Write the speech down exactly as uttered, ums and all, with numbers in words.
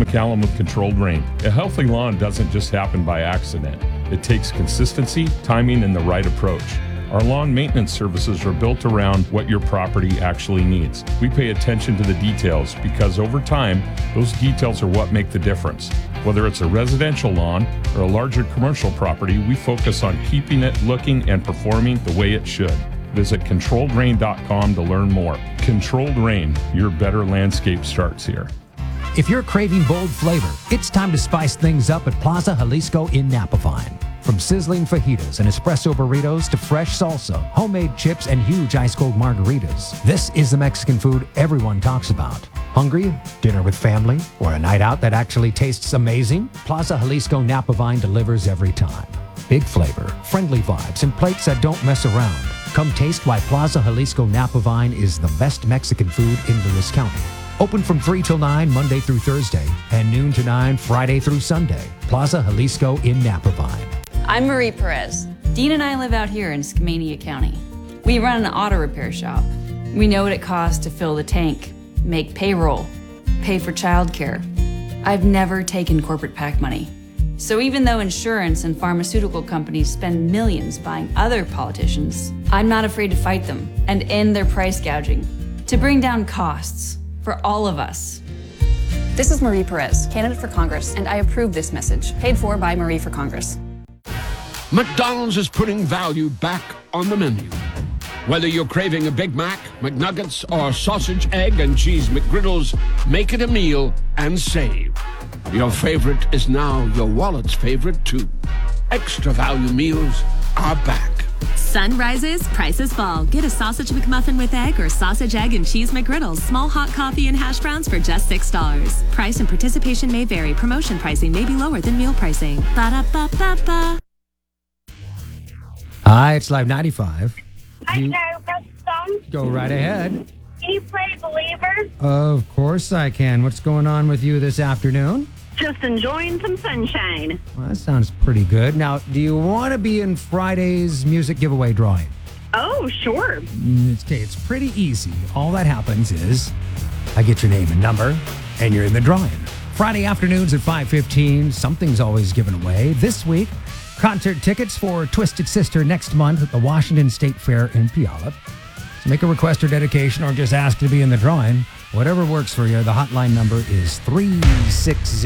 McCallum with Controlled Rain. A healthy lawn doesn't just happen by accident. It takes consistency, timing, and the right approach. Our lawn maintenance services are built around what your property actually needs. We pay attention to the details because over time, those details are what make the difference. Whether it's a residential lawn or a larger commercial property, we focus on keeping it looking and performing the way it should. Visit controlled rain dot com to learn more. Controlled Rain, your better landscape starts here. If you're craving bold flavor, it's time to spice things up at Plaza Jalisco in Napavine. From sizzling fajitas and espresso burritos to fresh salsa, homemade chips, and huge ice-cold margaritas, this is the Mexican food everyone talks about. Hungry? Dinner with family? Or a night out that actually tastes amazing? Plaza Jalisco Napavine delivers every time. Big flavor, friendly vibes, and plates that don't mess around. Come taste why Plaza Jalisco Napavine is the best Mexican food in Lewis County. Open from three till nine Monday through Thursday and noon to nine Friday through Sunday. Plaza Jalisco in Napavine. I'm Marie Perez. Dean and I live out here in Skamania County. We run an auto repair shop. We know what it costs to fill the tank, make payroll, pay for childcare. I've never taken corporate PAC money. So even though insurance and pharmaceutical companies spend millions buying other politicians, I'm not afraid to fight them and end their price gouging to bring down costs for all of us. This is Marie Perez, candidate for Congress, and I approve this message, paid for by Marie for Congress. McDonald's is putting value back on the menu. Whether you're craving a Big Mac, McNuggets, or sausage, egg, and cheese McGriddles, make it a meal and save. Your favorite is now your wallet's favorite, too. Extra value meals are back. Sun rises, prices fall. Get a sausage McMuffin with egg or sausage, egg, and cheese McGriddles. Small hot coffee and hash browns for just six dollars. Price and participation may vary. Promotion pricing may be lower than meal pricing. Ba-da-ba-ba-ba. Hi, it's Live ninety-five. I You- know, press song. Go right ahead. Can you play Believers? Of course I can. What's going on with you this afternoon? Just enjoying some sunshine. Well, that sounds pretty good. Now, do you want to be in Friday's music giveaway drawing? Oh, sure. Mm, It's, okay, it's pretty easy. All that happens is I get your name and number, and you're in the drawing. Friday afternoons at five fifteen, something's always given away. This week, concert tickets for Twisted Sister next month at the Washington State Fair in Puyallup. So make a request or dedication or just ask to be in the drawing. Whatever works for you, the hotline number is three six zero.